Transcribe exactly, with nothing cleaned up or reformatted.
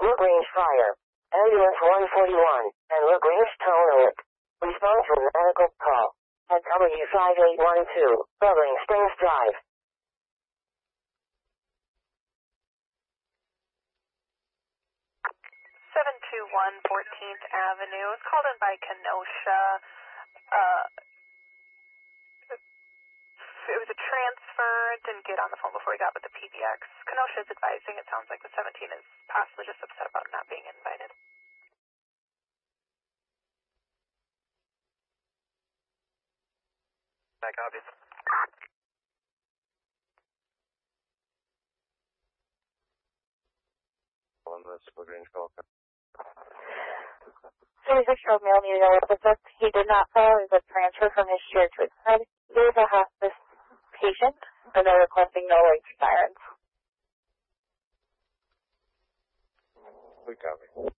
LaGrange Fire. Ambulance one forty-one, and LaGrange Town Alert. Respond to a medical call at W five eight one two, Bubbling Springs Drive. seven two one fourteenth Avenue. It was called in by Kenosha. Uh, it was a transfer. Didn't get on the phone before he got with the P B X. Kenosha is advising. It sounds like the seventeen is possibly just upset about not being invited. Back obvious. On this LaGrange call. thirty-six-year-old male needed a assist. He did not file as a transfer from his chair to his head. He is a hospice patient, and they're requesting no lights or sirens. We copy.